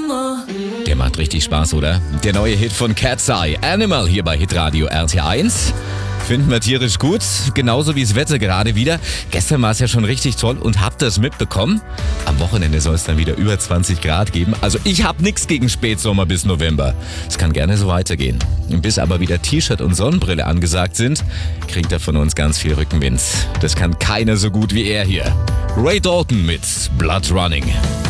Der macht richtig Spaß, oder? Der neue Hit von Cat's Eye, Animal, hier bei Hitradio RT1. Finden wir tierisch gut, genauso wie das Wetter gerade wieder. Gestern war es ja schon richtig toll und habt ihr es mitbekommen? Am Wochenende soll es dann wieder über 20 Grad geben. Also ich hab nichts gegen Spätsommer bis November. Es kann gerne so weitergehen. Bis aber wieder T-Shirt und Sonnenbrille angesagt sind, kriegt er von uns ganz viel Rückenwind. Das kann keiner so gut wie er hier. Ray Dalton mit Blood Running.